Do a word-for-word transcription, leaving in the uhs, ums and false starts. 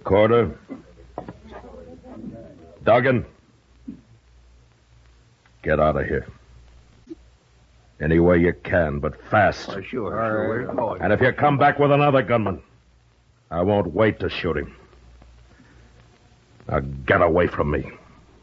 Corder. Duggan. Get out of here. Any way you can, but fast. Oh, sure, sure. Oh, and if you come back with another gunman, I won't wait to shoot him. Now get away from me.